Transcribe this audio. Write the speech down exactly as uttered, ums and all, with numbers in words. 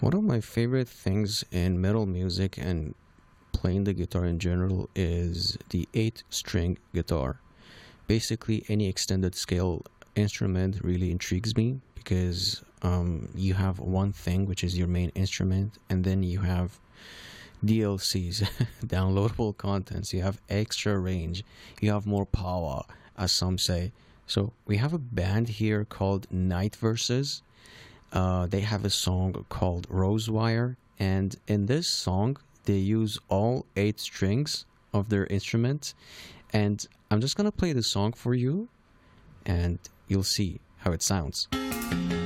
One of my favorite things in metal music and playing the guitar in general is the eight string guitar. Basically, any extended scale instrument really intrigues me because um, you have one thing, which is your main instrument, and then you have D L Cs, downloadable contents, you have extra range, you have more power, as some say. So, we have a band here called Night Verses. Uh, they have a song called Rosewire, and in this song, they use all eight strings of their instrument. And I'm just gonna play the song for you, and you'll see how it sounds.